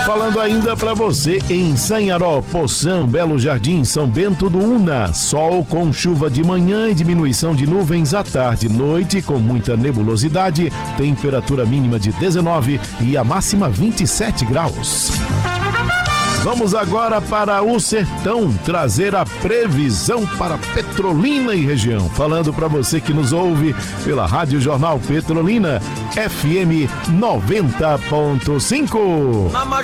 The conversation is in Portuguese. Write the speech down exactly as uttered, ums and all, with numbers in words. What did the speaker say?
Falando ainda para você em Sanharó, Poçã, Belo Jardim, São Bento do Una. Sol com chuva de manhã e diminuição de nuvens à tarde e noite, com muita nebulosidade. Temperatura mínima de dezenove e a máxima vinte e sete graus. Vamos agora para o Sertão, trazer a previsão para Petrolina e região. Falando para você que nos ouve pela Rádio Jornal Petrolina, F M noventa ponto cinco.